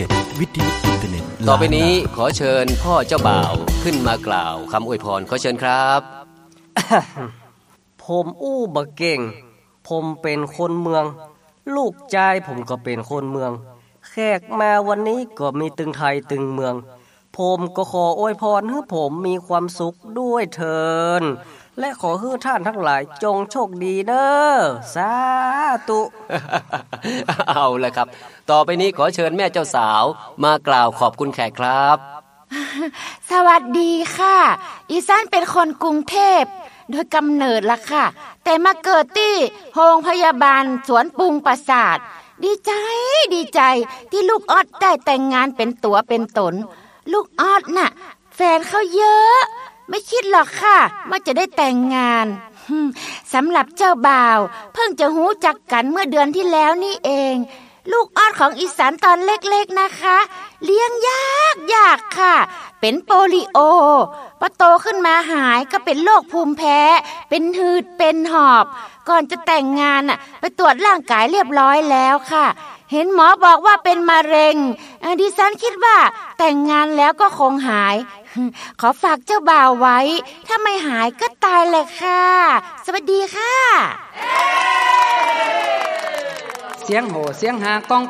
97วิทยุอินเทอร์เน็ตต่อไปนี้ขอเชิญพ่อเจ้าบ่าวขึ้นมากล่าวคำอวยพรขอเชิญครับผมอู้บ่เก่งผมเป็นคนเมืองลูกชายผมก็เป็นคนเมืองแขกมาวันนี้ก็มีตึงไทยตึงเมืองผมก็ขออวยพรให้ผมมีความสุขด้วยเถิดและขอให้ท่านทั้งหลายจงโชคดีเด้อสาธุเอาละครับต่อไปนี้ขอเชิญแม่เจ้าสาวมากล่าวขอบคุณแขกครับสวัสดีค่ะอีสานเป็นคนกรุงเทพโดยกำเนิดล่ะค่ะแต่มาเกิดที่โรงพยาบาลสวนปรุงปราสาทดีใจที่ลูกออดได้แต่งงานเป็นตัวเป็นตนลูกออดน่ะแฟนเขาเยอะไม่คิดหรอกค่ะว่าจะได้แต่งงานสำหรับเจ้าบ่าวเพิ่งจะรู้จักกันเมื่อเดือนที่แล้วนี่เองลูกออดของอีสานตอนเล็กๆนะคะเลี้ยงยากค่ะเป็นโปลิโอพอโตขึ้นมาหายก็เป็นโรคภูมิแพ้เป็นหืดเป็นหอบก่อนจะแต่งงานน่ะไปตรวจร่างกายเรียบร้อยแล้วค่ะเห็นหมอบอกว่าเป็นมะเร็งดิฉันคิดว่าแต่งงานแล้วก็คงหายขอฝากเจ้าบ่าวไว้ถ้าไม่หายก็ตายเลยค่ะสวัสดีค่ะเสียงโห่เสียงหากอง